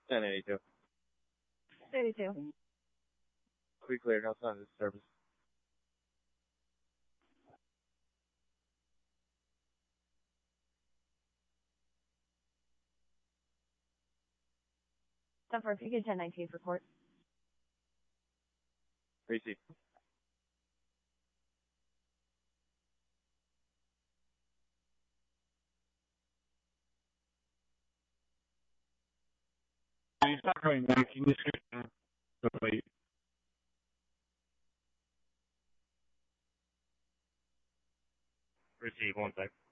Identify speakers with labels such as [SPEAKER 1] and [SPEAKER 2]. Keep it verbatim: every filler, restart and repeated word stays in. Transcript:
[SPEAKER 1] ten eighty-two.
[SPEAKER 2] eighty-two.
[SPEAKER 1] We cleared outside of the service.
[SPEAKER 2] ten four, if you get ten nineteen for court.
[SPEAKER 1] Receive.
[SPEAKER 3] Can you start coming back? Can you just go wait?
[SPEAKER 1] Receive, one sec.